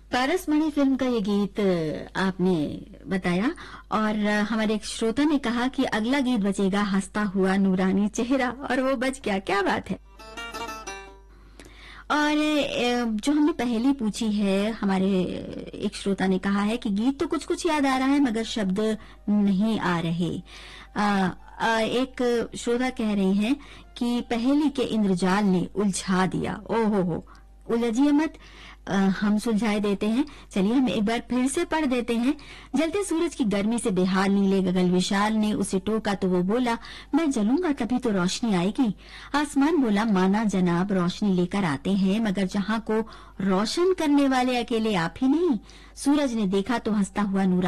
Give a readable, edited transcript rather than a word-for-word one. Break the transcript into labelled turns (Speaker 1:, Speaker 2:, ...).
Speaker 1: पारसमणि film का ये गीत आपने बताया और हमारे एक श्रोता ने कहा कि अगला गीत बजेगा हंसता हुआ नूरानी चेहरा, और वो बज गया। क्या बात है। और जो हमने पहली पूछी है, हमारे एक श्रोता ने कहा है कि गीत तो कुछ कुछ याद आ रहा है मगर शब्द नहीं आ रहे। एक श्रोता कह रही हैं कि पहेली के इंद्रजाल ने उलझा दिया। ओहो हो, उलझिए मत, हम सुलझाए देते हैं। चलिए हम एक बार फिर से पढ़ देते हैं। जलते सूरज की गर्मी से बेहाल नीले गगन विशाल ने उसे टोका तो वो बोला, मैं जलूंगा तभी तो रोशनी आएगी। आसमान बोला, माना जनाब रोशनी लेकर आते हैं, मगर जहां को रोशन करने वाले अकेले आप ही नहीं। सूरज ने देखा तो हंसता हुआ नूरा